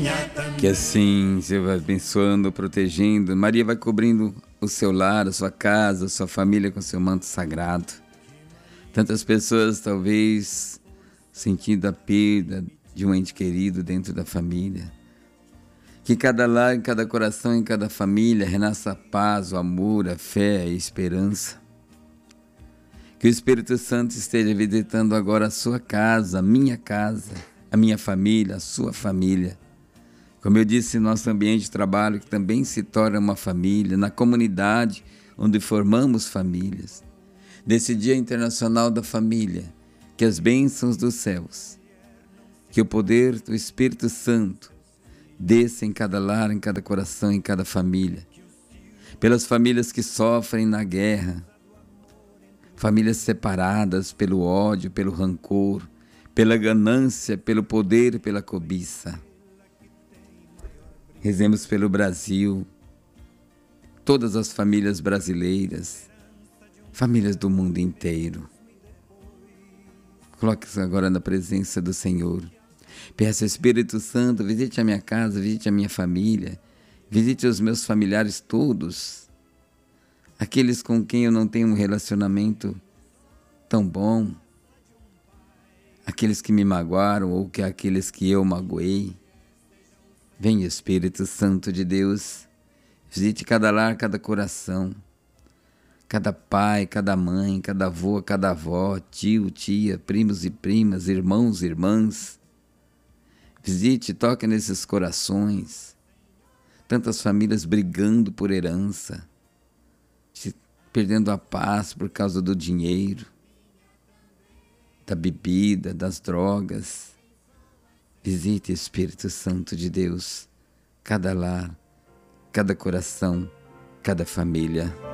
Que assim, Senhor vai abençoando, protegendo. Maria vai cobrindo o seu lar, a sua casa, a sua família com seu manto sagrado. Tantas pessoas talvez sentindo a perda de um ente querido dentro da família. Que cada lar, em cada coração, em cada família renasça a paz, o amor, a fé e a esperança. Que o Espírito Santo esteja visitando agora a sua casa, a minha família, a sua família. Como eu disse, nosso ambiente de trabalho que também se torna uma família, na comunidade onde formamos famílias. Nesse Dia Internacional da Família, que as bênçãos dos céus, que o poder do Espírito Santo desça em cada lar, em cada coração, em cada família. Pelas famílias que sofrem na guerra, famílias separadas pelo ódio, pelo rancor, pela ganância, pelo poder, pela cobiça. Rezemos pelo Brasil, todas as famílias brasileiras, famílias do mundo inteiro. Coloque-se agora na presença do Senhor. Peça ao Espírito Santo, visite a minha casa, visite a minha família, visite os meus familiares todos, aqueles com quem eu não tenho um relacionamento tão bom, aqueles que me magoaram ou que aqueles que eu magoei. Vem, Espírito Santo de Deus, visite cada lar, cada coração, cada pai, cada mãe, cada avô, cada avó, tio, tia, primos e primas, irmãos e irmãs. Visite, toque nesses corações, tantas famílias brigando por herança, perdendo a paz por causa do dinheiro, da bebida, das drogas. Visite, Espírito Santo de Deus, cada lar, cada coração, cada família.